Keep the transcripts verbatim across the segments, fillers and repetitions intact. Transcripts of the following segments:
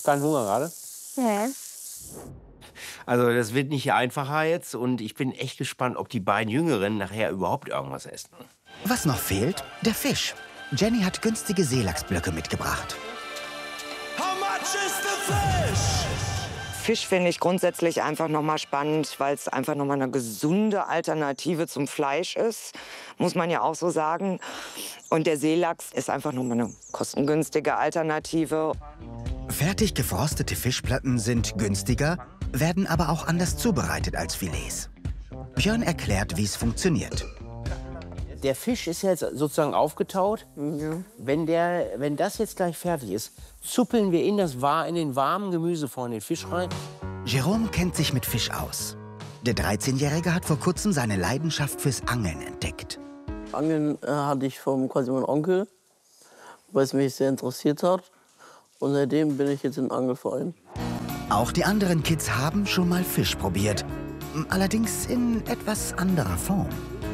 Kein Hunger gerade? Ja. Also das wird nicht einfacher jetzt und ich bin echt gespannt, ob die beiden Jüngeren nachher überhaupt irgendwas essen. Was noch fehlt? Der Fisch. Jenny hat günstige Seelachsblöcke mitgebracht. How much is the fish? Fisch finde ich grundsätzlich einfach noch mal spannend, weil es einfach noch mal eine gesunde Alternative zum Fleisch ist, muss man ja auch so sagen. Und der Seelachs ist einfach noch mal eine kostengünstige Alternative. Fertig gefrostete Fischplatten sind günstiger, werden aber auch anders zubereitet als Filets. Björn erklärt, wie es funktioniert. Der Fisch ist jetzt sozusagen aufgetaut. Ja. Wenn, der, wenn das jetzt gleich fertig ist, zuppeln wir in, das, in den warmen Gemüse vorne den Fisch rein. Jerome kennt sich mit Fisch aus. Der dreizehnjährige hat vor kurzem seine Leidenschaft fürs Angeln entdeckt. Angeln äh, hatte ich von quasi meinem Onkel, weil es mich sehr interessiert hat. Und seitdem bin ich jetzt im Angelverein. Auch die anderen Kids haben schon mal Fisch probiert. Allerdings in etwas anderer Form.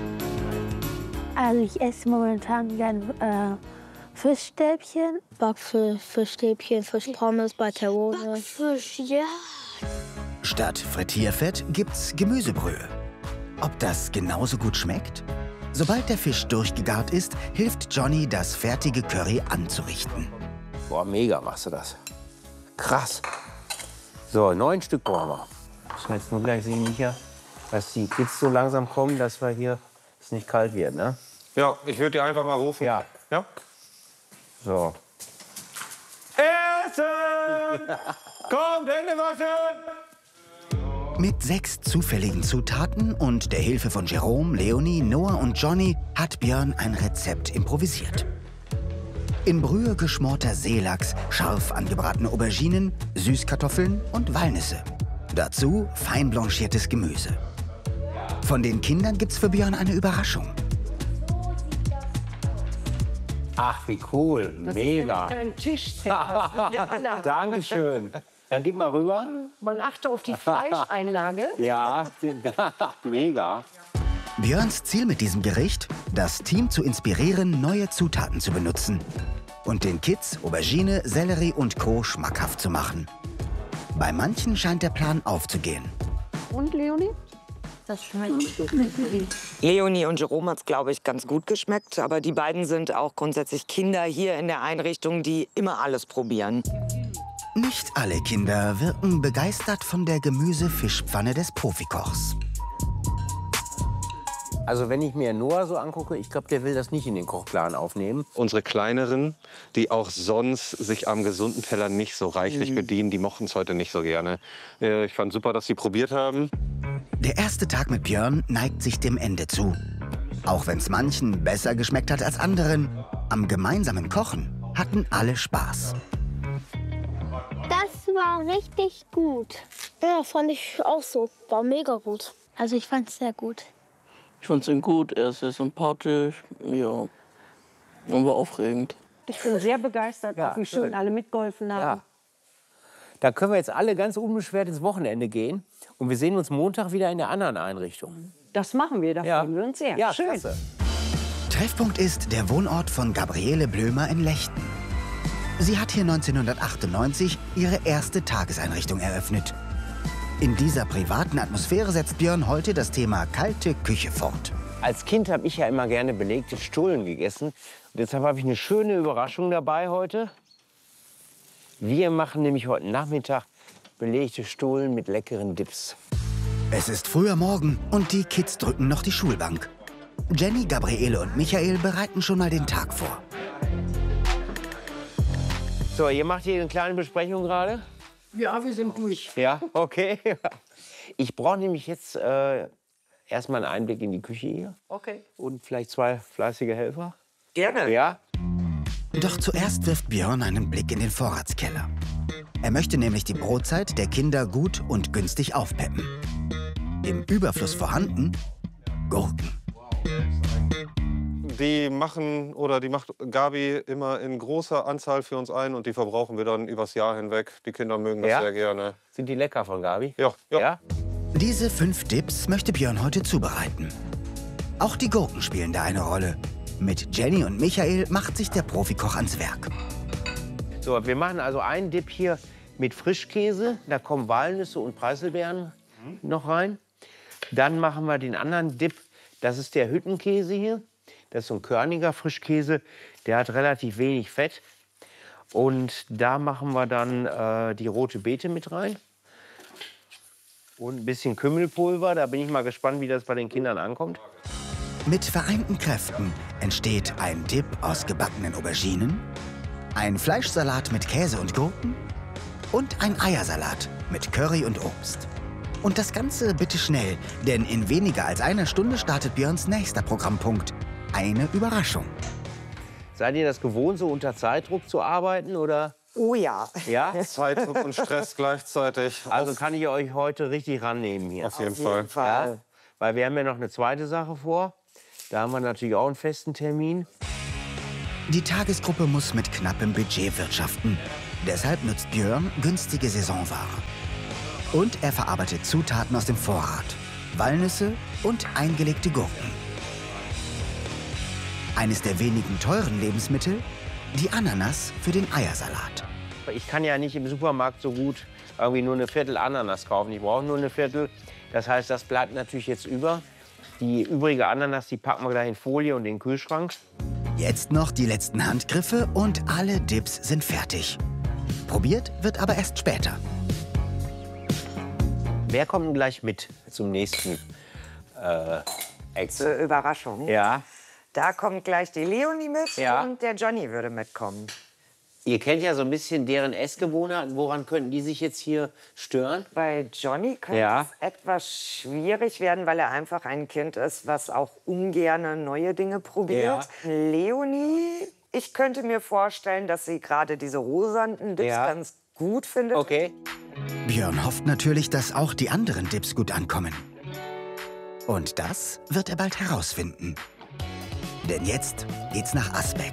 Also ich esse momentan gern äh, Fischstäbchen. Backfisch, Fischstäbchen, Fischpommes bei Terone. Backfisch, ja. Statt Frittierfett gibt's Gemüsebrühe. Ob das genauso gut schmeckt? Sobald der Fisch durchgegart ist, hilft Johnny, das fertige Curry anzurichten. Boah, mega machst du das. Krass. So, neun Stück brauchen wir. Müssen wir jetzt nur gleich sehen, Micha, dass die Kids so langsam kommen, dass wir hier es nicht kalt wird, ne? Ja, ich würde dir einfach mal rufen. Ja. Ja? So. Essen! Kommt, Hände waschen! Mit sechs zufälligen Zutaten und der Hilfe von Jerome, Leonie, Noah und Johnny hat Björn ein Rezept improvisiert. In Brühe geschmorter Seelachs, scharf angebratene Auberginen, Süßkartoffeln und Walnüsse. Dazu fein blanchiertes Gemüse. Von den Kindern gibt's für Björn eine Überraschung. Ach, wie cool. Mega. Ein Tischset. Dankeschön. Dann gib mal rüber. Man achte auf die Fleischeinlage. Ja, mega. Björns Ziel mit diesem Gericht? Das Team zu inspirieren, neue Zutaten zu benutzen. Und den Kids Aubergine, Sellerie und Co. schmackhaft zu machen. Bei manchen scheint der Plan aufzugehen. Und, Leonie? Das schmeckt. Leonie und Jerome hat es, glaube ich, ganz gut geschmeckt. Aber die beiden sind auch grundsätzlich Kinder hier in der Einrichtung, die immer alles probieren. Nicht alle Kinder wirken begeistert von der Gemüse-Fischpfanne des Profikochs. Also wenn ich mir Noah so angucke, ich glaube, der will das nicht in den Kochplan aufnehmen. Unsere Kleineren, die auch sonst sich am gesunden Teller nicht so reichlich bedienen, die mochten es heute nicht so gerne. Äh, Ich fand super, dass sie probiert haben. Der erste Tag mit Björn neigt sich dem Ende zu. Auch wenn es manchen besser geschmeckt hat als anderen, am gemeinsamen Kochen hatten alle Spaß. Das war richtig gut. Ja, fand ich auch so. War mega gut. Also ich fand es sehr gut. Ich fand ihn gut, er ist sehr sympathisch. Ja, und war aufregend. Ich bin sehr begeistert, Ja, wie schön schön. alle mitgeholfen haben. Ja. Da können wir jetzt alle ganz unbeschwert ins Wochenende gehen. Und wir sehen uns Montag wieder in der anderen Einrichtung. Das machen wir, da Ja. freuen wir uns sehr. Ja, schön. klasse. Treffpunkt ist der Wohnort von Gabriele Blömer in Lechten. Sie hat hier neunzehnhundertachtundneunzig ihre erste Tageseinrichtung eröffnet. In dieser privaten Atmosphäre setzt Björn heute das Thema kalte Küche fort. Als Kind habe ich ja immer gerne belegte Stullen gegessen. Und deshalb habe ich eine schöne Überraschung dabei heute. Wir machen nämlich heute Nachmittag belegte Stullen mit leckeren Dips. Es ist früher Morgen und die Kids drücken noch die Schulbank. Jenny, Gabriele und Michael bereiten schon mal den Tag vor. So, ihr macht hier eine kleine Besprechung gerade? Ja, wir sind durch. Ja, okay. Ich brauche nämlich jetzt äh, erstmal einen Einblick in die Küche hier. Okay. Und vielleicht zwei fleißige Helfer. Gerne. Ja? Doch zuerst wirft Björn einen Blick in den Vorratskeller. Er möchte nämlich die Brotzeit der Kinder gut und günstig aufpeppen. Im Überfluss vorhanden Gurken. Die machen, oder die macht Gabi immer in großer Anzahl für uns ein und die verbrauchen wir dann übers Jahr hinweg. Die Kinder mögen das Ja? sehr gerne. Sind die lecker von Gabi? Ja, ja. Ja? Diese fünf Dips möchte Björn heute zubereiten. Auch die Gurken spielen da eine Rolle. Mit Jenny und Michael macht sich der Profikoch ans Werk. So, wir machen also einen Dip hier mit Frischkäse. Da kommen Walnüsse und Preiselbeeren noch rein. Dann machen wir den anderen Dip. Das ist der Hüttenkäse hier. Das ist so ein körniger Frischkäse. Der hat relativ wenig Fett. Und da machen wir dann äh, die rote Beete mit rein. Und ein bisschen Kümmelpulver. Da bin ich mal gespannt, wie das bei den Kindern ankommt. Mit vereinten Kräften entsteht ein Dip aus gebackenen Auberginen, ein Fleischsalat mit Käse und Gurken und ein Eiersalat mit Curry und Obst. Und das Ganze bitte schnell, denn in weniger als einer Stunde startet Björns nächster Programmpunkt. Eine Überraschung. Seid ihr das gewohnt, so unter Zeitdruck zu arbeiten, oder? Oh ja. Ja? Zeitdruck und Stress gleichzeitig. Also kann ich euch heute richtig rannehmen hier. Auf jeden Auf jeden Fall. Ja? Fall. Weil wir haben ja noch eine zweite Sache vor. Da haben wir natürlich auch einen festen Termin. Die Tagesgruppe muss mit knappem Budget wirtschaften. Deshalb nutzt Björn günstige Saisonware. Und er verarbeitet Zutaten aus dem Vorrat. Walnüsse und eingelegte Gurken. Eines der wenigen teuren Lebensmittel, die Ananas für den Eiersalat. Ich kann ja nicht im Supermarkt so gut irgendwie nur eine Viertel Ananas kaufen. Ich brauche nur eine Viertel. Das heißt, das bleibt natürlich jetzt über. Die übrige Ananas, die packen wir gleich in Folie und in den Kühlschrank. Jetzt noch die letzten Handgriffe und alle Dips sind fertig. Probiert wird aber erst später. Wer kommt denn gleich mit zum nächsten äh, Ex? Zur Überraschung. Ja. Da kommt gleich die Leonie mit Ja. und der Johnny würde mitkommen. Ihr kennt ja so ein bisschen deren Essgewohnheiten. Woran könnten die sich jetzt hier stören? Bei Johnny könnte Ja. es etwas schwierig werden, weil er einfach ein Kind ist, was auch ungern neue Dinge probiert. Leonie, ich könnte mir vorstellen, dass sie gerade diese rosanen Dips Ja. ganz gut findet. Okay. Björn hofft natürlich, dass auch die anderen Dips gut ankommen. Und das wird er bald herausfinden. Denn jetzt geht's nach Asbeck.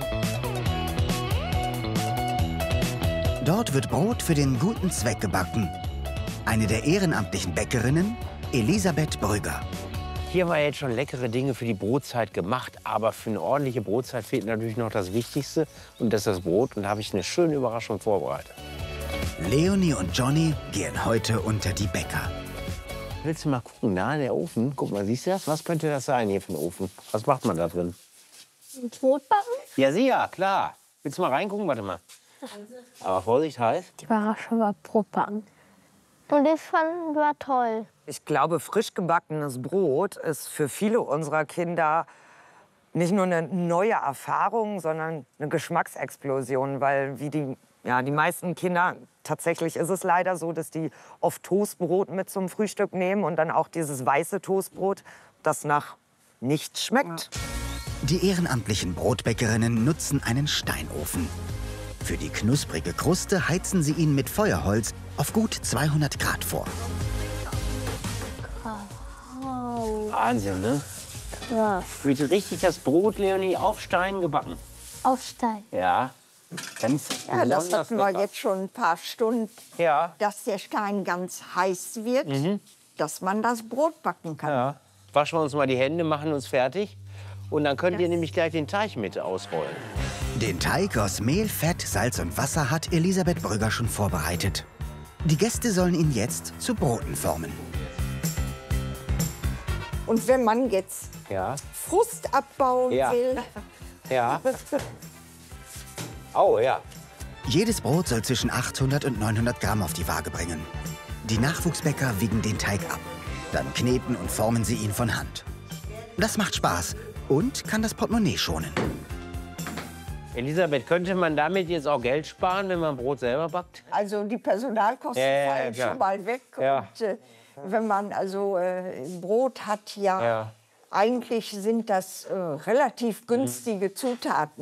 Dort wird Brot für den guten Zweck gebacken. Eine der ehrenamtlichen Bäckerinnen, Elisabeth Brügger. Hier haben wir jetzt schon leckere Dinge für die Brotzeit gemacht. Aber für eine ordentliche Brotzeit fehlt natürlich noch das Wichtigste. Und das ist das Brot. Und da habe ich eine schöne Überraschung vorbereitet. Leonie und Johnny gehen heute unter die Bäcker. Willst du mal gucken? Na, der Ofen. Guck mal, siehst du das? Was könnte das sein hier für ein Ofen? Was macht man da drin? Brot backen? Ja, sicher, klar. Willst du mal reingucken? Warte mal. Aber Vorsicht, heiß. Die Überraschung war Brot backen. Und das fanden wir toll. Ich glaube, frisch gebackenes Brot ist für viele unserer Kinder nicht nur eine neue Erfahrung, sondern eine Geschmacksexplosion, weil wie die, ja, die meisten Kinder, tatsächlich ist es leider so, dass die oft Toastbrot mit zum Frühstück nehmen und dann auch dieses weiße Toastbrot, das nach nichts schmeckt. Die ehrenamtlichen Brotbäckerinnen nutzen einen Steinofen. Für die knusprige Kruste heizen sie ihn mit Feuerholz auf gut zweihundert Grad vor. Wahnsinn, ne? Ja, Wird richtig das Brot, Leonie, auf Stein gebacken. auf Stein. Ja. Ganz Ja, das besonders hatten wir lecker. jetzt schon ein paar Stunden, Ja. dass der Stein ganz heiß wird, dass man das Brot backen kann. Ja. Waschen wir uns mal die Hände, machen uns fertig. Und dann könnt ihr nämlich gleich den Teig mit ausrollen. Den Teig aus Mehl, Fett, Salz und Wasser hat Elisabeth Brügger schon vorbereitet. Die Gäste sollen ihn jetzt zu Broten formen. Und wenn man jetzt Ja. Frust abbauen Ja. will, Ja. Oh, ja. Jedes Brot soll zwischen achthundert und neunhundert Gramm auf die Waage bringen. Die Nachwuchsbäcker wiegen den Teig ab. Dann kneten und formen sie ihn von Hand. Das macht Spaß und kann das Portemonnaie schonen. Elisabeth, könnte man damit jetzt auch Geld sparen, wenn man Brot selber backt? also die Personalkosten Ja, ja, ja, fallen klar. schon mal weg. Ja. Und äh, wenn man also äh, Brot hat, ja, Ja. eigentlich sind das äh, relativ günstige Zutaten.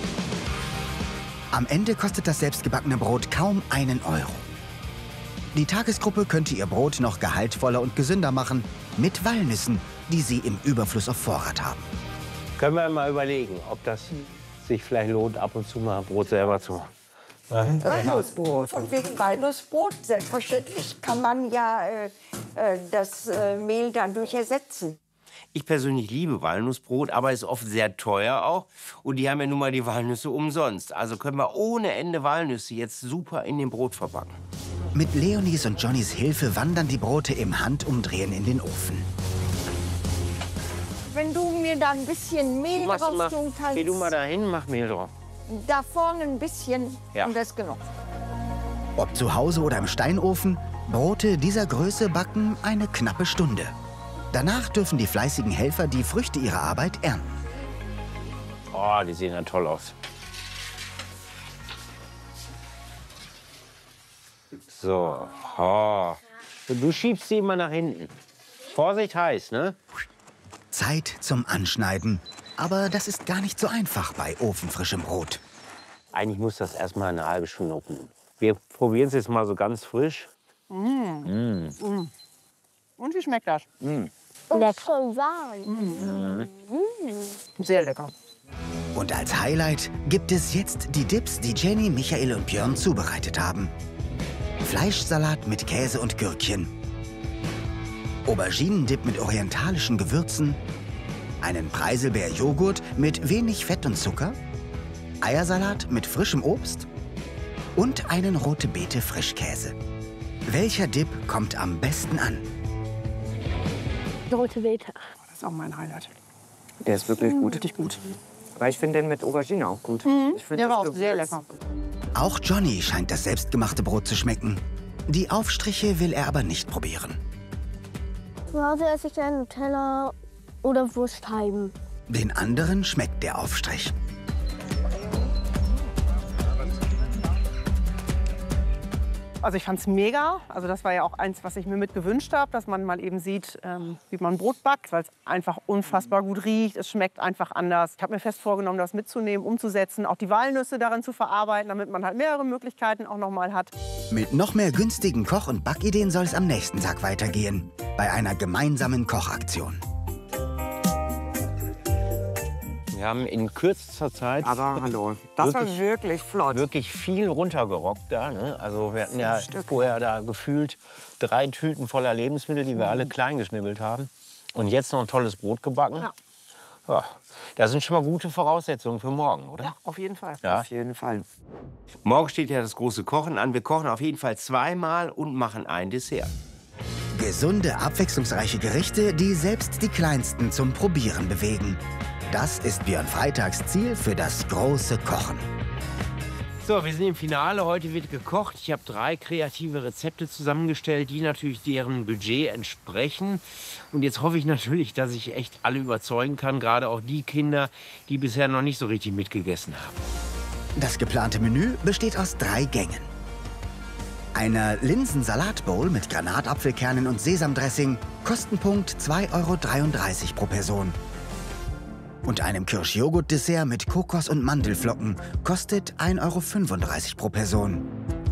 Am Ende kostet das selbstgebackene Brot kaum einen Euro. Die Tagesgruppe könnte ihr Brot noch gehaltvoller und gesünder machen mit Walnüssen, die sie im Überfluss auf Vorrat haben. Können wir mal überlegen, ob das sich vielleicht lohnt, ab und zu mal Brot selber zu machen. Walnussbrot. Und wegen Walnussbrot, selbstverständlich kann man ja äh, äh, das äh, Mehl dadurch ersetzen. Ich persönlich liebe Walnussbrot, aber ist oft sehr teuer auch. Und die haben ja nun mal die Walnüsse umsonst. Also können wir ohne Ende Walnüsse jetzt super in den Brot verpacken. Mit Leonies und Johnnys Hilfe wandern die Brote im Handumdrehen in den Ofen. Wenn du mir da ein bisschen Mehl Machst du mal, drauf tun kannst, geh du mal dahin, mach Mehl drauf. da vorne ein bisschen Ja. und das ist genug. Ob zu Hause oder im Steinofen, Brote dieser Größe backen eine knappe Stunde. Danach dürfen die fleißigen Helfer die Früchte ihrer Arbeit ernten. Oh, die sehen ja toll aus. So. Oh. Du schiebst sie immer nach hinten. Vorsicht, heiß, ne? Zeit zum Anschneiden. Aber das ist gar nicht so einfach bei ofenfrischem Brot. Eigentlich muss das erst mal eine halbe Stunde ruhen. Wir probieren es jetzt mal so ganz frisch. Mm. Mm. Und wie schmeckt das? Mm. Lecker und warm. Mm. Sehr lecker. Und als Highlight gibt es jetzt die Dips, die Jenny, Michael und Björn zubereitet haben. Fleischsalat mit Käse und Gürkchen. Auberginendip mit orientalischen Gewürzen. Einen Preiselbeer-Joghurt mit wenig Fett und Zucker. Eiersalat mit frischem Obst. Und einen rote Beete Frischkäse. Welcher Dip kommt am besten an? Rote Beete. Das ist auch mein Highlight. Der ist wirklich gut. Richtig gut. Weil ich finde den mit Aubergine auch gut. Mhm. Ich find Der das war auch sehr Gewürz- lecker. Auch Johnny scheint das selbstgemachte Brot zu schmecken. Die Aufstriche will er aber nicht probieren. Zu Hause esse ich gerne Nutella oder Wurstscheiben. Den anderen schmeckt der Aufstrich. Also ich fand's mega. Also das war ja auch eins, was ich mir mit gewünscht habe, dass man mal eben sieht, ähm, wie man Brot backt, weil es einfach unfassbar gut riecht. Es schmeckt einfach anders. Ich habe mir fest vorgenommen, das mitzunehmen, umzusetzen, auch die Walnüsse darin zu verarbeiten, damit man halt mehrere Möglichkeiten auch noch mal hat. Mit noch mehr günstigen Koch- und Backideen soll es am nächsten Tag weitergehen. Bei einer gemeinsamen Kochaktion. Wir haben in kürzester Zeit Aber hallo, das war Wirklich- wirklich flott. wirklich viel runtergerockt da. Ne? Also wir hatten ja vorher da gefühlt drei Tüten voller Lebensmittel, die wir alle klein geschnibbelt haben. Und jetzt noch ein tolles Brot gebacken. Ja. Ja, das sind schon mal gute Voraussetzungen für morgen, oder? Ja, auf jeden Fall. Ja. Auf jeden Fall. Morgen steht ja das große Kochen an. Wir kochen auf jeden Fall zweimal und machen ein Dessert. Gesunde, abwechslungsreiche Gerichte, die selbst die Kleinsten zum Probieren bewegen. Das ist Björn Freitags Ziel für das große Kochen. So, wir sind im Finale. Heute wird gekocht. Ich habe drei kreative Rezepte zusammengestellt, die natürlich deren Budget entsprechen. Und jetzt hoffe ich natürlich, dass ich echt alle überzeugen kann, gerade auch die Kinder, die bisher noch nicht so richtig mitgegessen haben. Das geplante Menü besteht aus drei Gängen. Einer Linsensalatbowl mit Granatapfelkernen und Sesamdressing, Kostenpunkt zwei Euro dreiunddreißig pro Person. Und einem Kirschjoghurt-Dessert mit Kokos- und Mandelflocken kostet ein Euro fünfunddreißig pro Person.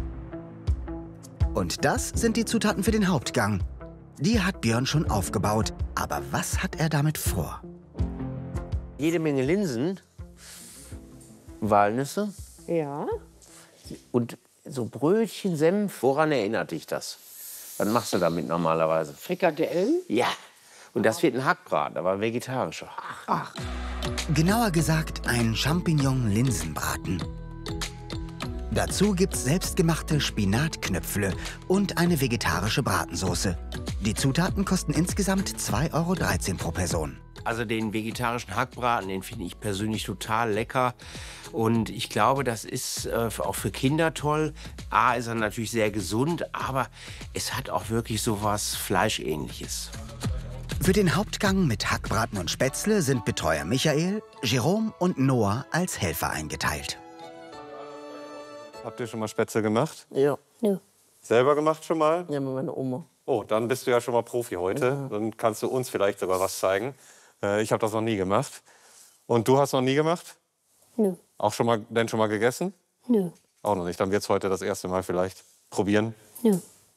Und das sind die Zutaten für den Hauptgang. Die hat Björn schon aufgebaut. Aber was hat er damit vor? Jede Menge Linsen, Walnüsse Ja. und so Brötchen, Senf. Woran erinnert dich das? Was machst du damit normalerweise? Frikadellen? Ja. Und das wird ein Hackbraten, aber vegetarischer. Ach. Genauer gesagt ein Champignon-Linsenbraten. Dazu gibt's selbstgemachte Spinatknöpfle und eine vegetarische Bratensoße. Die Zutaten kosten insgesamt zwei Euro dreizehn pro Person. Also den vegetarischen Hackbraten, den finde ich persönlich total lecker. Und ich glaube, das ist äh, auch für Kinder toll. A, ist er natürlich sehr gesund, aber es hat auch wirklich so was Fleischähnliches. Für den Hauptgang mit Hackbraten und Spätzle sind Betreuer Michael, Jerome und Noah als Helfer eingeteilt. Habt ihr schon mal Spätzle gemacht? Ja. Nö. Selber gemacht schon mal? Ja, mit meiner Oma. Oh, dann bist du ja schon mal Profi heute. Ja. Dann kannst du uns vielleicht sogar was zeigen. Äh, ich habe das noch nie gemacht. Und du hast noch nie gemacht? Nö. Auch schon mal, denn schon mal gegessen? Nö. Auch noch nicht. Dann wird's heute das erste Mal vielleicht probieren. Nö.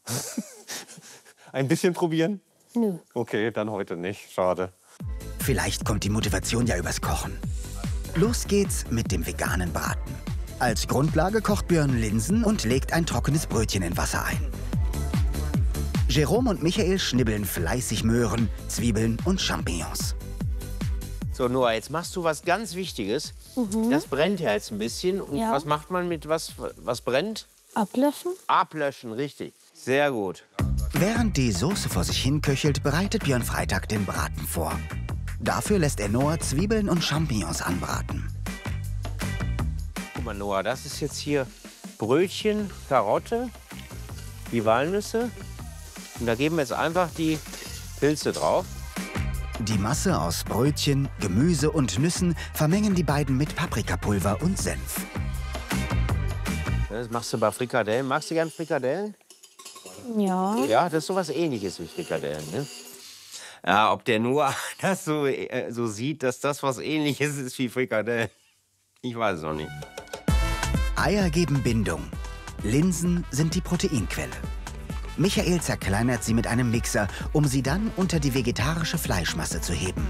Ein bisschen probieren? Nö. Okay, dann heute nicht. Schade. Vielleicht kommt die Motivation ja übers Kochen. Los geht's mit dem veganen Braten. Als Grundlage kocht Björn Linsen und legt ein trockenes Brötchen in Wasser ein. Jerome und Michael schnibbeln fleißig Möhren, Zwiebeln und Champignons. So, Noah, jetzt machst du was ganz Wichtiges. Mhm. Das brennt ja jetzt ein bisschen. Und Ja. was macht man mit was, was brennt? Ablöschen? Ablöschen, richtig. Sehr gut. Während die Soße vor sich hin köchelt, bereitet Björn Freitag den Braten vor. Dafür lässt er Noah Zwiebeln und Champignons anbraten. Guck mal, Noah, das ist jetzt hier Brötchen, Karotte, die Walnüsse. Und da geben wir jetzt einfach die Pilze drauf. Die Masse aus Brötchen, Gemüse und Nüssen vermengen die beiden mit Paprikapulver und Senf. Das machst du bei Frikadellen. Magst du gern Frikadellen? Ja. Ja, das ist sowas Ähnliches wie Frikadellen, ne? Ja, ob der Noah das so, äh, so sieht, dass das was Ähnliches ist wie Frikadellen, ich weiß es noch nicht. Eier geben Bindung. Linsen sind die Proteinquelle. Michael zerkleinert sie mit einem Mixer, um sie dann unter die vegetarische Fleischmasse zu heben.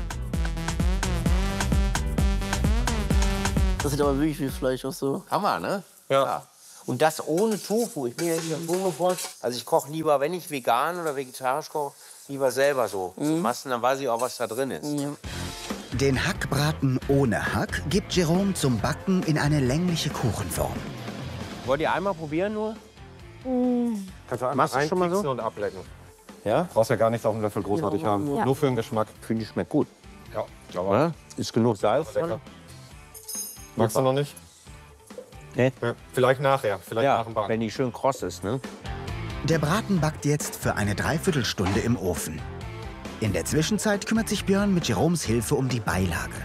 Das sieht aber wirklich wie Fleisch aus so. Hammer, ne? Ja. Und das ohne Tofu. Ich bin ja nicht Tofu voll. Also ich koche lieber, wenn ich vegan oder vegetarisch koche, lieber selber so. Mhm. Massen, dann weiß ich auch, was da drin ist. Ja. Den Hackbraten ohne Hack gibt Jerome zum Backen in eine längliche Kuchenform. Wollt ihr einmal probieren nur? Mhm. Kannst du einmal Machst du schon mal so? reinpieksen und ablecken. Ja? Brauchst ja gar nichts auf dem Löffel großartig Ja, haben. ja. Nur für den Geschmack. Finde ich, schmeckt gut. Ja, aber Oder? Ist genug Salz drin? lecker. Magst du noch nicht? Nee. Ja, vielleicht nachher, vielleicht nach Ja, dem Backen. wenn die schön kross ist, ne? Der Braten backt jetzt für eine Dreiviertelstunde im Ofen. In der Zwischenzeit kümmert sich Björn mit Jeroms Hilfe um die Beilage.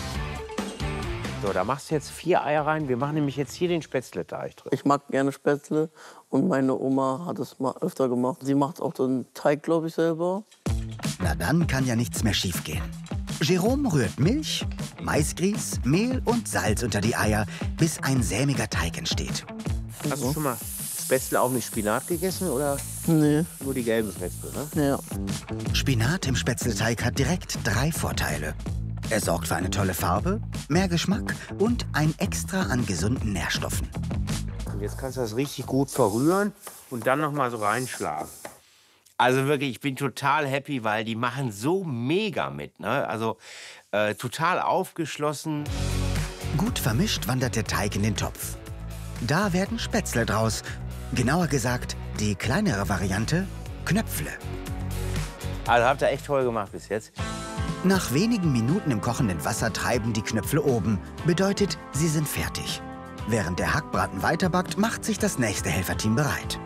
So, da machst du jetzt vier Eier rein. Wir machen nämlich jetzt hier den Spätzleteig drin. Ich mag gerne Spätzle und meine Oma hat es mal öfter gemacht. Sie macht auch den Teig, glaube ich, selber. Na dann kann ja nichts mehr schiefgehen. Jerome rührt Milch, Maisgrieß, Mehl und Salz unter die Eier, bis ein sämiger Teig entsteht. Hast du schon mal Spätzle auch mit Spinat gegessen oder Nee, nur die gelben Spätzle, ne? ja. Spinat im Spätzleteig hat direkt drei Vorteile. Er sorgt für eine tolle Farbe, mehr Geschmack und ein Extra an gesunden Nährstoffen. Und jetzt kannst du das richtig gut verrühren und dann noch mal so reinschlagen. Also wirklich, ich bin total happy, weil die machen so mega mit, ne? Also äh, total aufgeschlossen. Gut vermischt wandert der Teig in den Topf. Da werden Spätzle draus. Genauer gesagt, die kleinere Variante, Knöpfle. Also habt ihr echt toll gemacht bis jetzt. Nach wenigen Minuten im kochenden Wasser treiben die Knöpfle oben. Bedeutet, sie sind fertig. Während der Hackbraten weiterbackt, macht sich das nächste Helferteam bereit.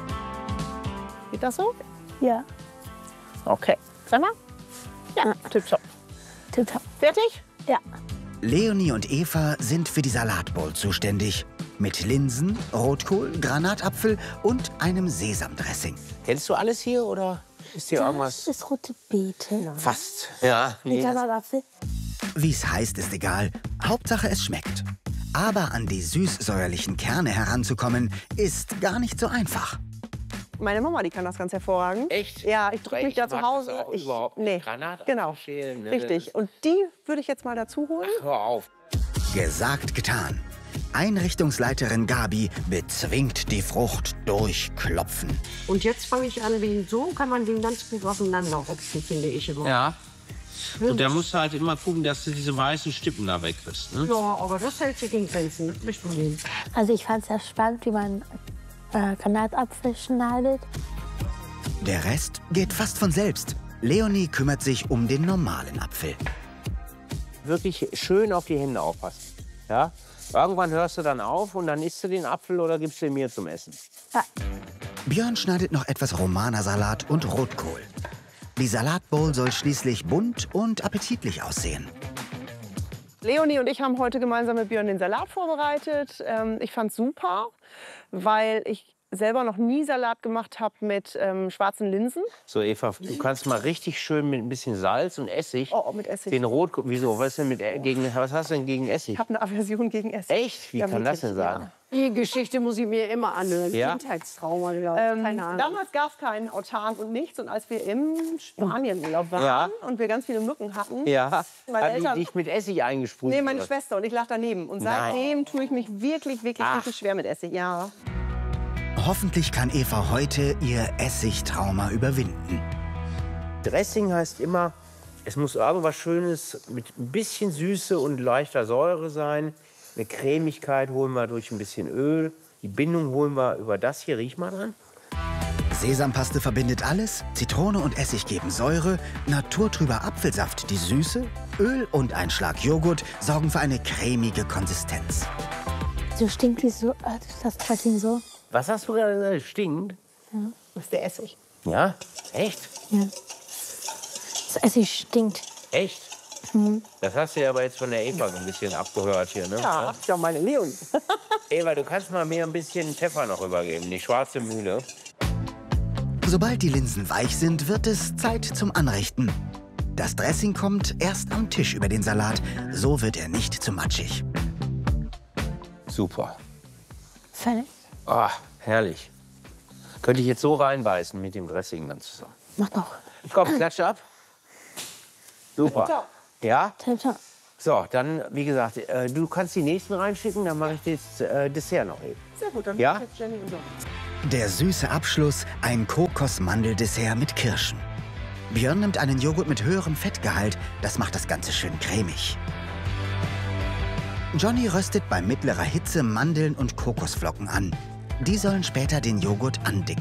Geht das so? Ja. Okay. Sag mal. Ja, tipptopp. Tipptopp. Fertig? Ja. Leonie und Eva sind für die Salatbowl zuständig. Mit Linsen, Rotkohl, Granatapfel und einem Sesamdressing. Kennst du alles hier oder ist hier irgendwas? Das ist rote Beete. Fast. Ja. Mit Nee. Granatapfel. Wie es heißt, ist egal. Hauptsache, es schmeckt. Aber an die süß-säuerlichen Kerne heranzukommen, ist gar nicht so einfach. Meine Mama, die kann das ganz hervorragend. Echt? Ja, ich drücke mich da Ich zu mag Hause. das auch Ich, überhaupt nicht. nee, Granatapfel genau. schälen, ne? Richtig. Und die würde ich jetzt mal dazu holen. Hör auf. Gesagt, getan. Einrichtungsleiterin Gabi bezwingt die Frucht durch Klopfen. Und jetzt fange ich an, wie so kann man den ganz gut aufeinander rupfen, finde ich immer. Ja. Und da musst du halt immer gucken, dass du diese weißen Stippen da wegkriegst. Ne? Ja, aber das hält sich in Grenzen. Das ist Problem. Also ich fand es sehr spannend, wie man äh, Granatapfel schneidet. Der Rest geht fast von selbst. Leonie kümmert sich um den normalen Apfel. Wirklich schön auf die Hände aufpassen. Ja? Irgendwann hörst du dann auf und dann isst du den Apfel oder gibst den mir zum Essen. Ja. Björn schneidet noch etwas Romana-Salat und Rotkohl. Die Salatbowl soll schließlich bunt und appetitlich aussehen. Leonie und ich haben heute gemeinsam mit Björn den Salat vorbereitet. Ähm, ich fand's super, weil ich selber noch nie Salat gemacht habe mit ähm, schwarzen Linsen. So, Eva, du kannst mal richtig schön mit ein bisschen Salz und Essig. Oh, mit Essig. Den Rotkohl. Wieso? Was, denn mit, äh, gegen, was hast du denn gegen Essig? Ich habe eine Aversion gegen Essig. Echt? Wie Ja, kann das wirklich, denn sein? Die Geschichte muss ich mir immer anhören. Ja? Kindheitstrauma, glaube ich. Ähm, Keine Ahnung. damals gab es keinen Autark und nichts. Und als wir im Spanienurlaub waren Ja. und wir ganz viele Mücken hatten, Ja, meine hat die Eltern, dich mit Essig eingesprüht? nee, meine oder? Schwester und ich lag daneben. Und Nein. seitdem tue ich mich wirklich, wirklich, Ach. wirklich schwer mit Essig. Ja. Hoffentlich kann Eva heute ihr Essigtrauma überwinden. Dressing heißt immer, es muss irgendwas Schönes mit ein bisschen Süße und leichter Säure sein. Eine Cremigkeit holen wir durch ein bisschen Öl. Die Bindung holen wir über das hier. Riech mal dran. Sesampaste verbindet alles, Zitrone und Essig geben Säure, naturtrüber Apfelsaft die Süße, Öl und ein Schlag Joghurt sorgen für eine cremige Konsistenz. So stinkt wie so, äh, das Dressing so. Was hast du gerade gesagt? Stinkt? Ja. Das ist der Essig. Ja? Echt? Ja. Das Essig stinkt. Echt? Mhm. Das hast du ja aber jetzt von der Eva ein bisschen abgehört hier, ne? Ja, ja meine Leonie. Eva, du kannst mal mir ein bisschen Pfeffer noch übergeben, die schwarze Mühle. Sobald die Linsen weich sind, wird es Zeit zum Anrichten. Das Dressing kommt erst am Tisch über den Salat, so wird er nicht zu matschig. Super. Fertig. Ah, herrlich. Könnte ich jetzt so reinbeißen mit dem Dressing dann zusammen. Mach doch. Komm, klatsche ab. Super. Ja? Ciao. So, dann, wie gesagt, äh, du kannst die nächsten reinschicken, dann mache ich das äh, Dessert noch eben. Sehr gut, dann Ja? jetzt Jenny und Johnny. Der süße Abschluss, ein Kokos-Mandeldessert mit Kirschen. Björn nimmt einen Joghurt mit höherem Fettgehalt, das macht das Ganze schön cremig. Johnny röstet bei mittlerer Hitze Mandeln und Kokosflocken an. Die sollen später den Joghurt andicken.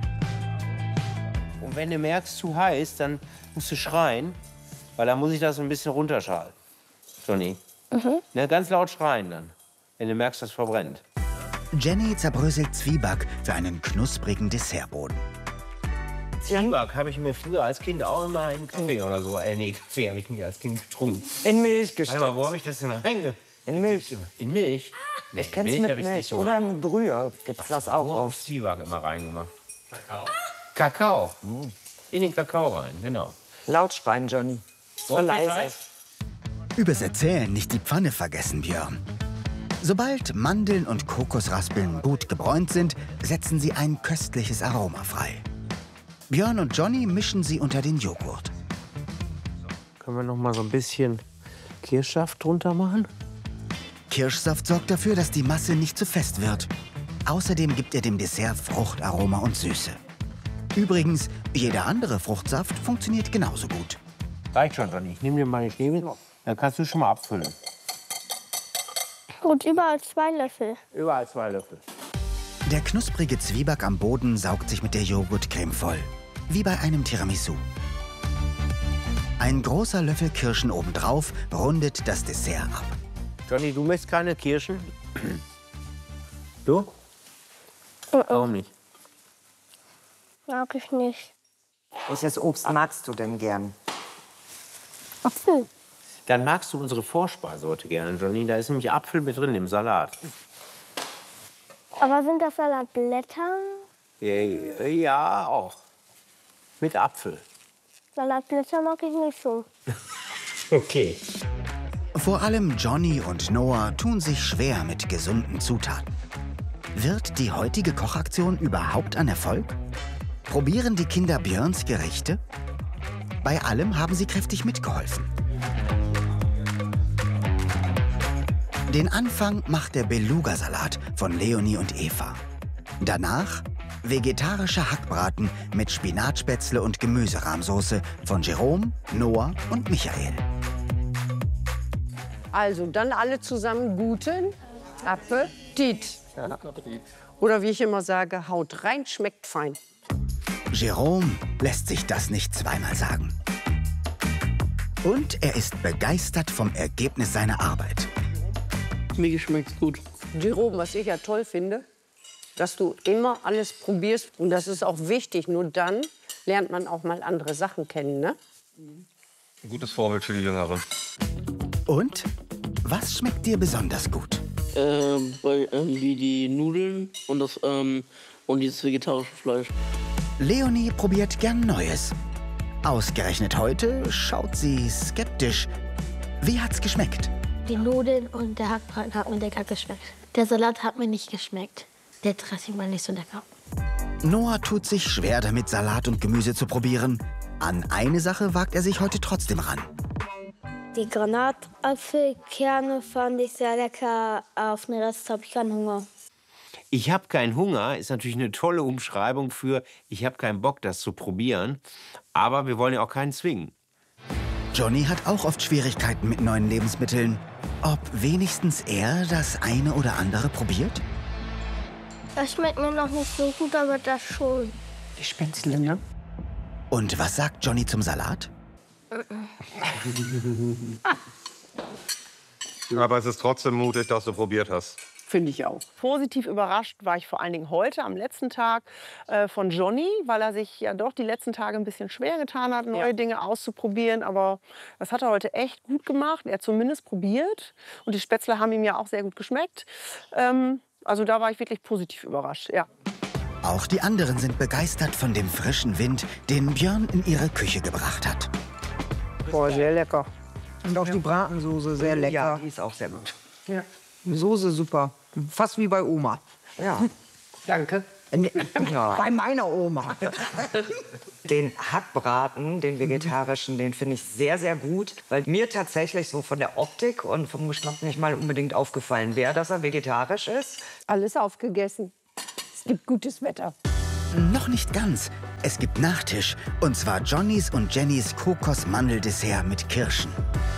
Und wenn du merkst, zu heiß, dann musst du schreien, weil dann muss ich das ein bisschen runterschalten. Johnny. Mhm. Ne, ganz laut schreien dann, wenn du merkst, das verbrennt. Jenny zerbröselt Zwieback für einen knusprigen Dessertboden. Zwieback habe ich mir früher als Kind auch immer in Kaffee oder so. Äh, nee, Kaffee habe ich nie als Kind getrunken. In Milch Warte gesteckt. mal, wo habe ich das denn reinge... In Milch. In Milch? Nee, Ich kenn's Milch mit hab ich nicht Milch. so. Oder in Brühe gibt's das auch Nur auf. auf Zwieback immer reingemacht. Kakao. Kakao. In den Kakao rein, genau. Laut schreien, Johnny. So leise. Übers Erzählen nicht die Pfanne vergessen, Björn. Sobald Mandeln und Kokosraspeln gut gebräunt sind, setzen sie ein köstliches Aroma frei. Björn und Johnny mischen sie unter den Joghurt. Können wir noch mal so ein bisschen Kirschsaft drunter machen? Kirschsaft sorgt dafür, dass die Masse nicht zu fest wird. Außerdem gibt er dem Dessert Fruchtaroma und Süße. Übrigens, jeder andere Fruchtsaft funktioniert genauso gut. Reicht schon, Johnny. Ich nehme dir mal die Stäbe. Dann kannst du schon mal abfüllen. Gut, überall zwei Löffel. Überall zwei Löffel. Der knusprige Zwieback am Boden saugt sich mit der Joghurtcreme voll. Wie bei einem Tiramisu. Ein großer Löffel Kirschen obendrauf rundet das Dessert ab. Johnny, du möchtest keine Kirschen? Du? Warum nicht? Mag ich nicht. Welches Obst magst du denn gern? Apfel. Dann magst du unsere Vorspeise heute gerne, Johnny. Da ist nämlich Apfel mit drin im Salat. Aber sind das Salatblätter? Ja, ja, auch. Mit Apfel. Salatblätter mag ich nicht so. Okay. Vor allem Johnny und Noah tun sich schwer mit gesunden Zutaten. Wird die heutige Kochaktion überhaupt ein Erfolg? Probieren die Kinder Björns Gerichte? Bei allem haben sie kräftig mitgeholfen. Den Anfang macht der Beluga-Salat von Leonie und Eva. Danach vegetarischer Hackbraten mit Spinatspätzle und Gemüserahmsoße von Jerome, Noah und Michael. Also, dann alle zusammen guten Appetit. Oder wie ich immer sage, haut rein, schmeckt fein. Jerome lässt sich das nicht zweimal sagen. Und er ist begeistert vom Ergebnis seiner Arbeit. Mir schmeckt's gut. Jerome, was ich ja toll finde, dass du immer alles probierst. Und das ist auch wichtig. Nur dann lernt man auch mal andere Sachen kennen, ne? Ein gutes Vorbild für die Jüngeren. Und was schmeckt dir besonders gut? Ähm, bei, ähm, wie die Nudeln und das ähm, und dieses vegetarische Fleisch. Leonie probiert gern Neues. Ausgerechnet heute schaut sie skeptisch. Wie hat's geschmeckt? Die Nudeln und der Hackbraten hat mir lecker geschmeckt. Der Salat hat mir nicht geschmeckt. Der Dressing war nicht so lecker. Noah tut sich schwer damit, Salat und Gemüse zu probieren. An eine Sache wagt er sich heute trotzdem ran. Die Granatapfelkerne fand ich sehr lecker. Auf den Rest habe ich keinen Hunger. Ich habe keinen Hunger ist natürlich eine tolle Umschreibung für ich habe keinen Bock, das zu probieren. Aber wir wollen ja auch keinen zwingen. Johnny hat auch oft Schwierigkeiten mit neuen Lebensmitteln. Ob wenigstens er das eine oder andere probiert? Das schmeckt mir noch nicht so gut, aber das schon. Die Spätzle, ne? Und was sagt Johnny zum Salat? Aber es ist trotzdem mutig, dass du probiert hast. Finde ich auch. Positiv überrascht war ich vor allen Dingen heute, am letzten Tag, äh, von Johnny, weil er sich ja doch die letzten Tage ein bisschen schwer getan hat, neue ja. Dinge auszuprobieren. Aber das hat er heute echt gut gemacht. Er hat zumindest probiert. Und die Spätzle haben ihm ja auch sehr gut geschmeckt. Ähm, also da war ich wirklich positiv überrascht, ja. Auch die anderen sind begeistert von dem frischen Wind, den Björn in ihre Küche gebracht hat. Boah, sehr lecker. Und auch die Bratensoße sehr lecker. Ja, die ist auch sehr gut. Ja. Die Soße super. Fast wie bei Oma. Ja. Danke. Ja. Bei meiner Oma. Den Hackbraten, den vegetarischen, den finde ich sehr, sehr gut. Weil mir tatsächlich so von der Optik und vom Geschmack nicht mal unbedingt aufgefallen wäre, dass er vegetarisch ist. Alles aufgegessen. Es gibt gutes Wetter. Noch nicht ganz. Es gibt Nachtisch. Und zwar Johnnys und Jennys Kokos-Mandeldessert mit Kirschen.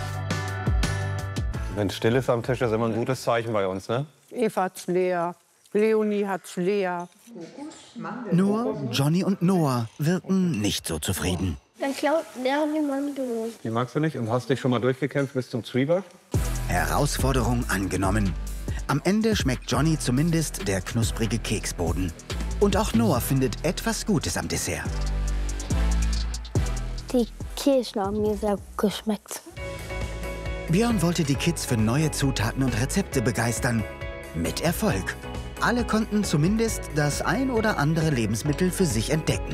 Wenn still ist am Tisch, ist immer ein gutes Zeichen bei uns, ne? Eva hat's leer, Leonie hat's leer. Nur Johnny und Noah wirken nicht so zufrieden. Dann klaut der die Mandeln. Die magst du nicht und hast dich schon mal durchgekämpft bis zum Zwieback? Herausforderung angenommen. Am Ende schmeckt Johnny zumindest der knusprige Keksboden. Und auch Noah findet etwas Gutes am Dessert. Die Kirschen haben mir sehr gut geschmeckt. Björn wollte die Kids für neue Zutaten und Rezepte begeistern. Mit Erfolg. Alle konnten zumindest das ein oder andere Lebensmittel für sich entdecken.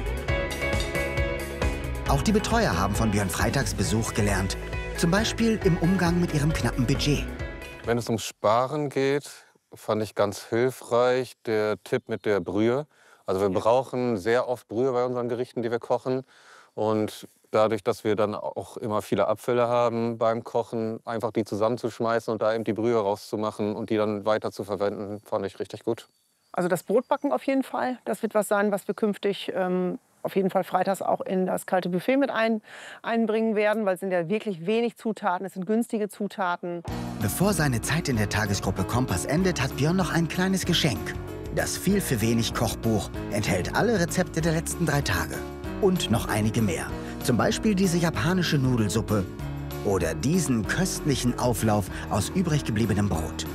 Auch die Betreuer haben von Björn Freitags Besuch gelernt. Zum Beispiel im Umgang mit ihrem knappen Budget. Wenn es ums Sparen geht, fand ich ganz hilfreich der Tipp mit der Brühe. Also wir brauchen sehr oft Brühe bei unseren Gerichten, die wir kochen. Und dadurch, dass wir dann auch immer viele Abfälle haben beim Kochen, einfach die zusammenzuschmeißen und da eben die Brühe rauszumachen und die dann weiter zu verwenden, fand ich richtig gut. Also das Brotbacken auf jeden Fall. Das wird was sein, was wir künftig ähm, auf jeden Fall freitags auch in das kalte Buffet mit ein, einbringen werden, weil es sind ja wirklich wenig Zutaten, es sind günstige Zutaten. Bevor seine Zeit in der Tagesgruppe Kompass endet, hat Björn noch ein kleines Geschenk. Das Viel für wenig Kochbuch enthält alle Rezepte der letzten drei Tage. Und noch einige mehr. Zum Beispiel diese japanische Nudelsuppe oder diesen köstlichen Auflauf aus übrig gebliebenem Brot.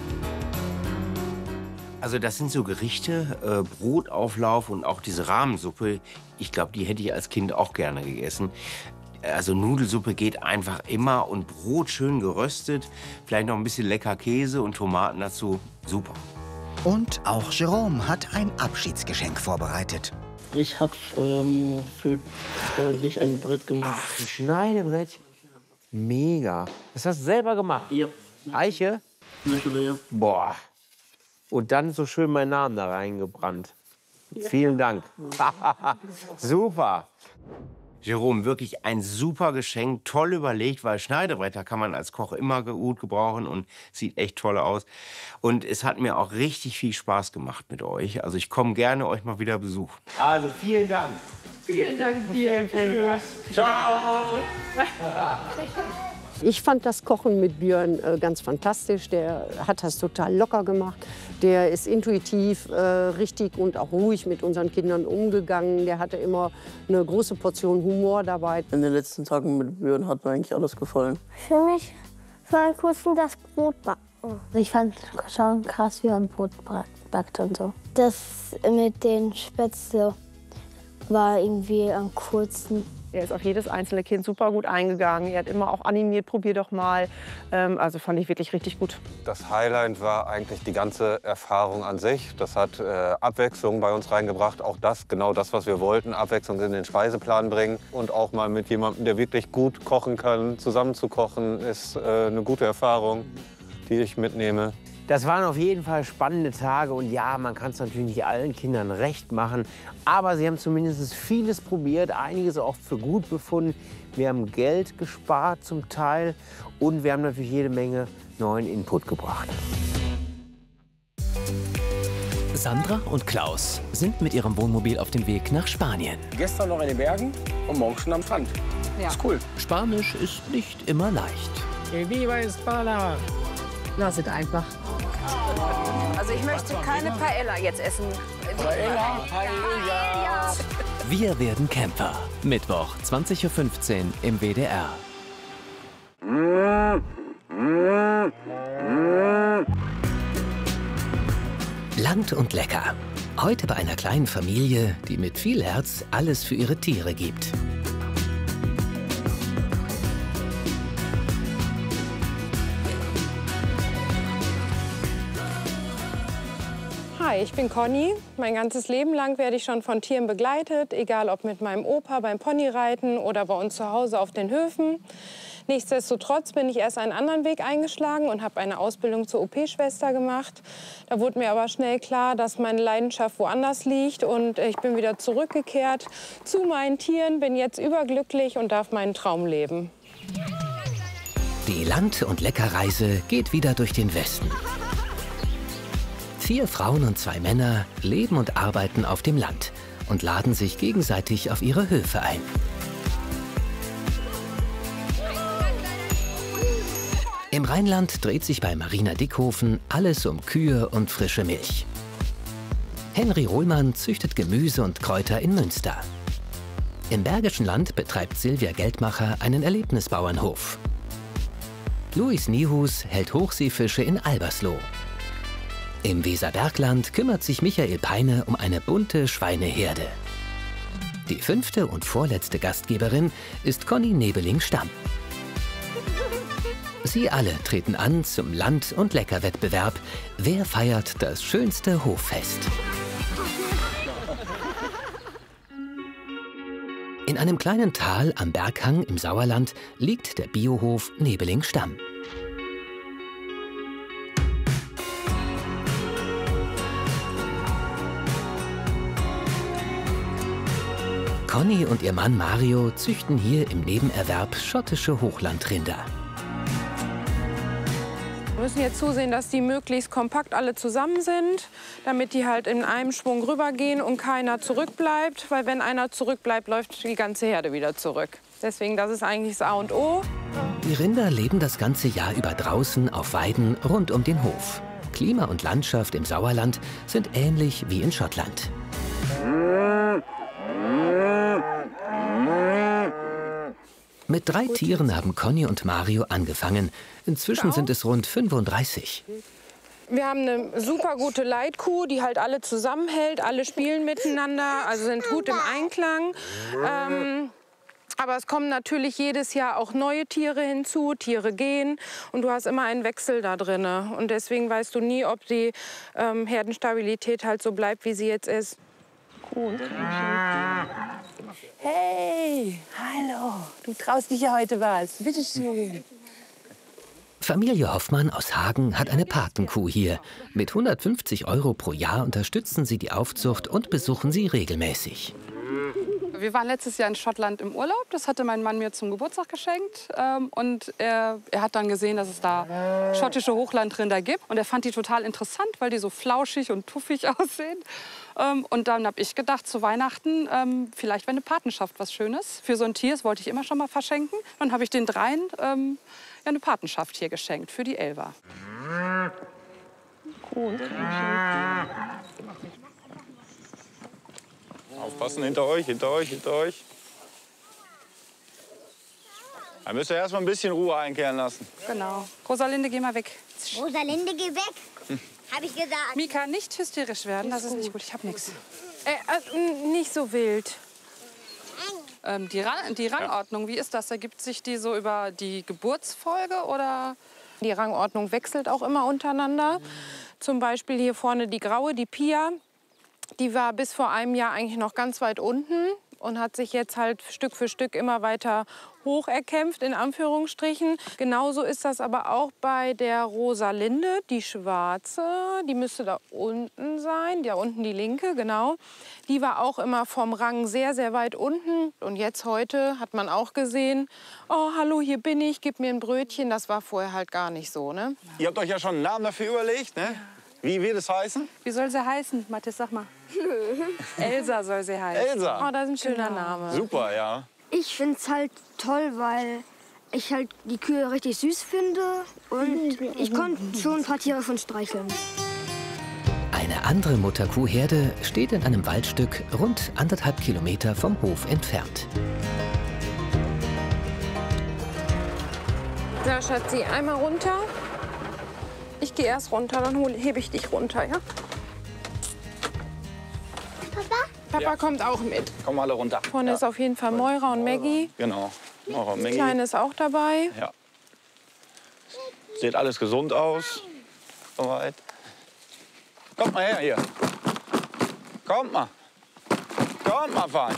Also das sind so Gerichte, äh, Brotauflauf und auch diese Rahmensuppe. Ich glaube, die hätte ich als Kind auch gerne gegessen. Also Nudelsuppe geht einfach immer und Brot schön geröstet, vielleicht noch ein bisschen lecker Käse und Tomaten dazu. Super. Und auch Jerome hat ein Abschiedsgeschenk vorbereitet. Ich habe ähm, für äh, dich ein Brett gemacht. Ach, ein Schneidebrett? Mega. Das hast du selber gemacht? Ja. Eiche? Ja. Boah. Und dann so schön meinen Namen da reingebrannt. Ja. Vielen Dank. Super. Jerome, wirklich ein super Geschenk, toll überlegt, weil Schneidebretter kann man als Koch immer gut gebrauchen und sieht echt toll aus. Und es hat mir auch richtig viel Spaß gemacht mit euch. Also ich komme gerne euch mal wieder besuchen. Also vielen Dank. Vielen Dank dir. Ciao. Ich fand das Kochen mit Björn äh, ganz fantastisch. Der hat das total locker gemacht. Der ist intuitiv, äh, richtig und auch ruhig mit unseren Kindern umgegangen. Der hatte immer eine große Portion Humor dabei. In den letzten Tagen mit Björn hat mir eigentlich alles gefallen. Für mich war ein kurzen das Brotbacken. Ich fand schon krass, wie man Brot backt und so. Das mit den Spätzle war irgendwie am kurzen. Er ist auf jedes einzelne Kind super gut eingegangen. Er hat immer auch animiert, probier doch mal. Ähm, also fand ich wirklich richtig gut. Das Highlight war eigentlich die ganze Erfahrung an sich. Das hat äh, Abwechslung bei uns reingebracht. Auch das, genau das, was wir wollten, Abwechslung in den Speiseplan bringen. Und auch mal mit jemandem, der wirklich gut kochen kann, zusammen zu kochen, ist äh, eine gute Erfahrung, die ich mitnehme. Das waren auf jeden Fall spannende Tage und ja, man kann es natürlich nicht allen Kindern recht machen, aber sie haben zumindest vieles probiert, einiges auch für gut befunden. Wir haben Geld gespart zum Teil und wir haben natürlich jede Menge neuen Input gebracht. Sandra und Klaus sind mit ihrem Wohnmobil auf dem Weg nach Spanien. Gestern noch in den Bergen und morgen schon am Strand. Ja. Ist cool. Spanisch ist nicht immer leicht. Viva España! Lass es einfach. Also ich möchte keine Paella jetzt essen. Paella, Paella. Wir werden Camper. Mittwoch, zwanzig Uhr fünfzehn im W D R. Land und lecker. Heute bei einer kleinen Familie, die mit viel Herz alles für ihre Tiere gibt. Hi, ich bin Conny. Mein ganzes Leben lang werde ich schon von Tieren begleitet, egal ob mit meinem Opa beim Ponyreiten oder bei uns zu Hause auf den Höfen. Nichtsdestotrotz bin ich erst einen anderen Weg eingeschlagen und habe eine Ausbildung zur O P-Schwester gemacht. Da wurde mir aber schnell klar, dass meine Leidenschaft woanders liegt und ich bin wieder zurückgekehrt zu meinen Tieren, bin jetzt überglücklich und darf meinen Traum leben. Die Land- und Leckerreise geht wieder durch den Westen. Vier Frauen und zwei Männer leben und arbeiten auf dem Land und laden sich gegenseitig auf ihre Höfe ein. Im Rheinland dreht sich bei Marina Dickhofen alles um Kühe und frische Milch. Henry Rohlmann züchtet Gemüse und Kräuter in Münster. Im Bergischen Land betreibt Silvia Geldmacher einen Erlebnisbauernhof. Luis Nihus hält Hochseefische in Albersloh. Im Weserbergland kümmert sich Michael Peine um eine bunte Schweineherde. Die fünfte und vorletzte Gastgeberin ist Conny Nebeling-Stamm. Sie alle treten an zum Land- und Leckerwettbewerb. Wer feiert das schönste Hoffest? In einem kleinen Tal am Berghang im Sauerland liegt der Biohof Nebeling-Stamm. Conny und ihr Mann Mario züchten hier im Nebenerwerb schottische Hochlandrinder. Wir müssen jetzt zusehen, dass die möglichst kompakt alle zusammen sind, damit die halt in einem Schwung rübergehen und keiner zurückbleibt. Weil wenn einer zurückbleibt, läuft die ganze Herde wieder zurück. Deswegen, das ist eigentlich das A und O. Die Rinder leben das ganze Jahr über draußen auf Weiden rund um den Hof. Klima und Landschaft im Sauerland sind ähnlich wie in Schottland. Mit drei Tieren haben Conny und Mario angefangen. Inzwischen sind es rund fünfunddreißig. Wir haben eine super gute Leitkuh, die halt alle zusammenhält. Alle spielen miteinander, also sind gut im Einklang. Ähm, aber es kommen natürlich jedes Jahr auch neue Tiere hinzu. Tiere gehen und du hast immer einen Wechsel da drin. Und deswegen weißt du nie, ob die ähm, Herdenstabilität halt so bleibt, wie sie jetzt ist. Gut. Hey, hallo, du traust dich ja heute was. Bitte schön. Familie Hoffmann aus Hagen hat eine Patenkuh hier. Mit hundertfünfzig Euro pro Jahr unterstützen sie die Aufzucht und besuchen sie regelmäßig. Wir waren letztes Jahr in Schottland im Urlaub. Das hatte mein Mann mir zum Geburtstag geschenkt. Und er, er hat dann gesehen, dass es da schottische Hochlandrinder gibt. Und er fand die total interessant, weil die so flauschig und tuffig aussehen. Und dann habe ich gedacht, zu Weihnachten, vielleicht wäre eine Patenschaft was Schönes für so ein Tier. Das wollte ich immer schon mal verschenken. Dann habe ich den dreien ähm, ja, eine Patenschaft hier geschenkt für die Elva. Cool. Aufpassen, hinter euch, hinter euch, hinter euch. Da müsst ihr erst mal ein bisschen Ruhe einkehren lassen. Genau. Rosalinde, geh mal weg. Rosalinde, geh weg. Hm. Hab ich gesagt. Mika, nicht hysterisch werden, das ist nicht gut. Ich hab nichts. Äh, äh, nicht so wild. Ähm, die, Rang, die Rangordnung, wie ist das? Ergibt sich die so über die Geburtsfolge oder? Die Rangordnung wechselt auch immer untereinander. Mhm. Zum Beispiel hier vorne die Graue, die Pia. Die war bis vor einem Jahr eigentlich noch ganz weit unten und hat sich jetzt halt Stück für Stück immer weiter hoch erkämpft, in Anführungsstrichen. Genauso ist das aber auch bei der Rosalinde, die schwarze. Die müsste da unten sein, da unten die linke, genau. Die war auch immer vom Rang sehr, sehr weit unten. Und jetzt heute hat man auch gesehen, oh, hallo, hier bin ich, gib mir ein Brötchen. Das war vorher halt gar nicht so, ne? Ihr habt euch ja schon einen Namen dafür überlegt, ne? Wie wird es heißen? Wie soll sie heißen? Mathis, sag mal. Elsa soll sie heißen. Elsa. Oh, das ist ein schöner Genau. Name. Super, ja. Ich finde es halt toll, weil ich halt die Kühe richtig süß finde und ich konnte schon ein paar Tiere von streicheln. Eine andere Mutterkuhherde steht in einem Waldstück rund anderthalb Kilometer vom Hof entfernt. So, Schatzi, einmal runter. Ich gehe erst runter, dann hol, hebe ich dich runter, ja? Papa? Papa Ja. kommt auch mit. Kommen alle runter. Vorne Ja. ist auf jeden Fall Moira und Maggie. Genau. Moira und Die Maggie. Kleine ist auch dabei. Ja. Sieht alles gesund aus. Soweit. Kommt mal her hier. Kommt mal. Kommt mal, fein.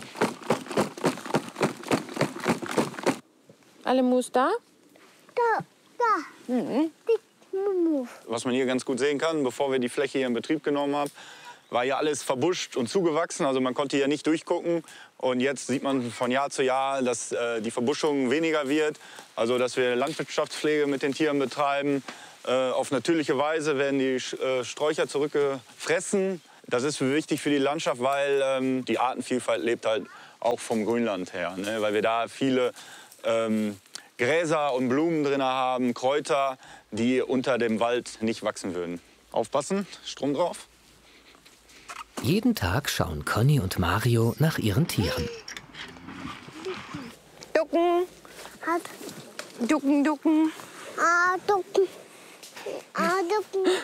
Alle Mus da? Da, da. Mhm. Was man hier ganz gut sehen kann, bevor wir die Fläche hier in Betrieb genommen haben, war hier alles verbuscht und zugewachsen. Also man konnte hier nicht durchgucken. Und jetzt sieht man von Jahr zu Jahr, dass äh, die Verbuschung weniger wird. Also dass wir Landwirtschaftspflege mit den Tieren betreiben. Äh, auf natürliche Weise werden die äh, Sträucher zurückgefressen. Das ist wichtig für die Landschaft, weil ähm, die Artenvielfalt lebt halt auch vom Grünland her. Ne? Weil wir da viele ähm, Gräser und Blumen drin haben, Kräuter, die unter dem Wald nicht wachsen würden. Aufpassen, Strom drauf. Jeden Tag schauen Conny und Mario nach ihren Tieren. Ducken. Hat. Ducken, ducken. Ah, ducken. Ah, ducken.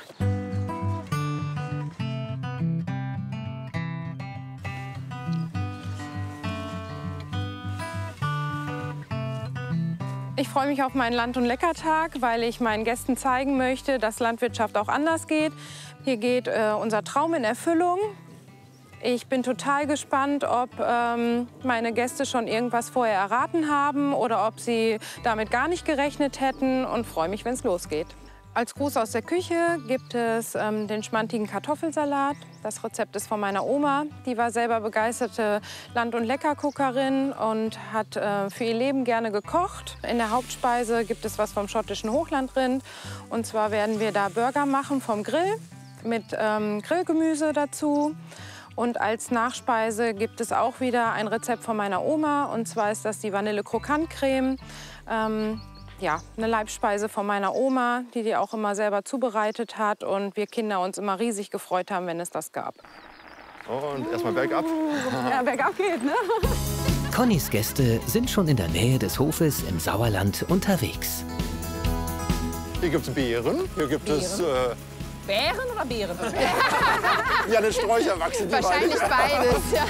Ich freue mich auf meinen Land- und Leckertag, weil ich meinen Gästen zeigen möchte, dass Landwirtschaft auch anders geht. Hier geht äh, unser Traum in Erfüllung. Ich bin total gespannt, ob ähm, meine Gäste schon irgendwas vorher erraten haben oder ob sie damit gar nicht gerechnet hätten und freue mich, wenn es losgeht. Als Gruß aus der Küche gibt es ähm, den schmantigen Kartoffelsalat. Das Rezept ist von meiner Oma. Die war selber begeisterte Land- und Leckerguckerin und hat äh, für ihr Leben gerne gekocht. In der Hauptspeise gibt es was vom schottischen Hochlandrind. Und zwar werden wir da Burger machen vom Grill mit ähm, Grillgemüse dazu. Und als Nachspeise gibt es auch wieder ein Rezept von meiner Oma. Und zwar ist das die Vanille-Krokant-Creme. Ähm, ja, eine Leibspeise von meiner Oma, die die auch immer selber zubereitet hat. Und wir Kinder uns immer riesig gefreut haben, wenn es das gab. Und erstmal bergab. Ja, bergab geht, ne? Connys Gäste sind schon in der Nähe des Hofes im Sauerland unterwegs. Hier gibt es Beeren. Hier gibt es... Äh, Bären oder Beeren? ja, eine Sträucher wachsen die Wahrscheinlich beide. beides, ja.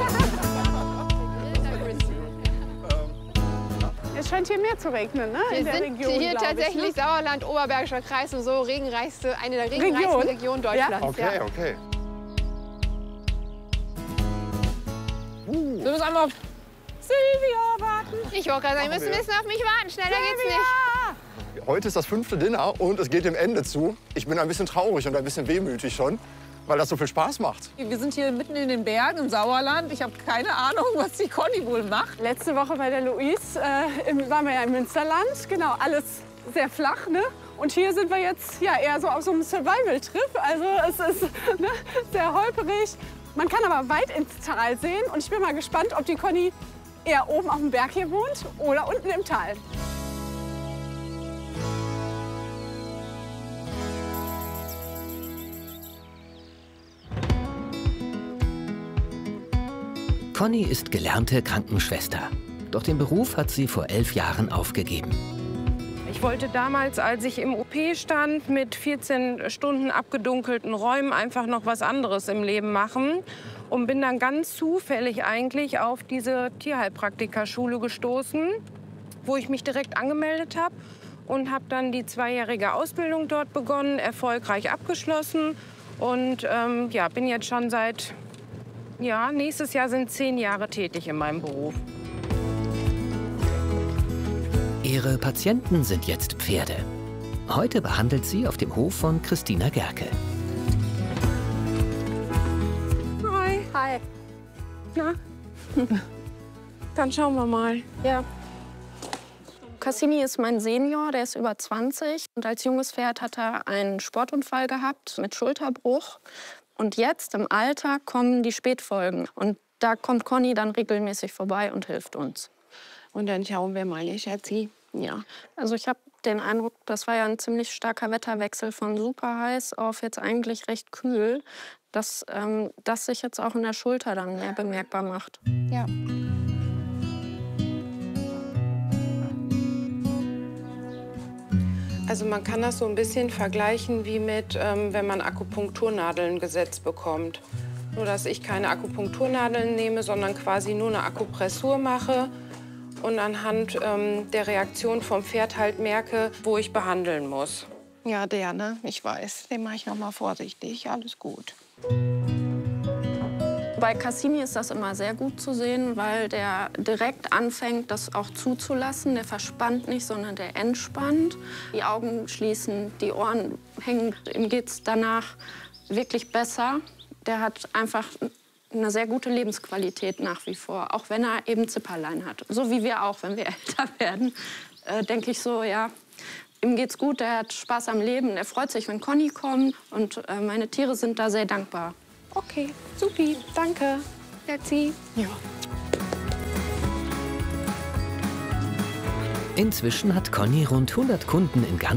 Es scheint hier mehr zu regnen, ne? Wir in der sind Region, hier glaub tatsächlich ich, ne? Sauerland, Oberbergischer Kreis und so regenreichste, eine der regenreichsten Region? Regionen Deutschlands. Okay, ja. okay. Uh. Du musst einmal auf Silvia warten. Ich wollte gerade sagen, wir müssen ein bisschen auf mich warten. Schneller geht's nicht. Heute ist das fünfte Dinner und es geht dem Ende zu. Ich bin ein bisschen traurig und ein bisschen wehmütig schon, weil das so viel Spaß macht. Wir sind hier mitten in den Bergen im Sauerland. Ich habe keine Ahnung, was die Conny wohl macht. Letzte Woche bei der Louise äh, im, waren wir ja im Münsterland. Genau, alles sehr flach, ne? Und hier sind wir jetzt ja, eher so auf so einem Survival-Trip. Also es ist ne, sehr holperig. Man kann aber weit ins Tal sehen. Und ich bin mal gespannt, ob die Conny eher oben auf dem Berg hier wohnt oder unten im Tal. Conny ist gelernte Krankenschwester. Doch den Beruf hat sie vor elf Jahren aufgegeben. Ich wollte damals, als ich im O P stand, mit vierzehn Stunden abgedunkelten Räumen einfach noch was anderes im Leben machen. Und bin dann ganz zufällig eigentlich auf diese Tierheilpraktikerschule gestoßen, wo ich mich direkt angemeldet habe. Und habe dann die zweijährige Ausbildung dort begonnen, erfolgreich abgeschlossen. Und ähm, ja, bin jetzt schon seit, ja, nächstes Jahr sind zehn Jahre tätig in meinem Beruf. Ihre Patienten sind jetzt Pferde. Heute behandelt sie auf dem Hof von Christina Gerke. Hi. Hi. Na? Dann schauen wir mal. Ja. Cassini ist mein Senior, der ist über zwanzig. Und als junges Pferd hat er einen Sportunfall gehabt mit Schulterbruch. Und jetzt im Alter kommen die Spätfolgen. Und da kommt Conny dann regelmäßig vorbei und hilft uns. Und dann schauen wir mal, ich schätze. Ja, also ich habe den Eindruck, das war ja ein ziemlich starker Wetterwechsel von super heiß auf jetzt eigentlich recht kühl, dass ähm, das sich jetzt auch in der Schulter dann mehr bemerkbar macht. Ja. Also man kann das so ein bisschen vergleichen wie mit, ähm, wenn man Akupunkturnadeln gesetzt bekommt. Nur dass ich keine Akupunkturnadeln nehme, sondern quasi nur eine Akupressur mache und anhand ähm, der Reaktion vom Pferd halt merke, wo ich behandeln muss. Ja, der, ne? Ich weiß. Den mache ich noch mal vorsichtig. Alles gut. Bei Cassini ist das immer sehr gut zu sehen, weil der direkt anfängt, das auch zuzulassen. Der verspannt nicht, sondern der entspannt. Die Augen schließen, die Ohren hängen. Ihm geht's danach wirklich besser. Der hat einfach eine sehr gute Lebensqualität nach wie vor, auch wenn er eben Zipperlein hat. So wie wir auch, wenn wir älter werden, äh, denke ich so, ja, ihm geht's gut, er hat Spaß am Leben, er freut sich, wenn Conny kommt und äh, meine Tiere sind da sehr dankbar. Okay, supi, danke. Letzi. Ja. Inzwischen hat Conny rund hundert Kunden in ganz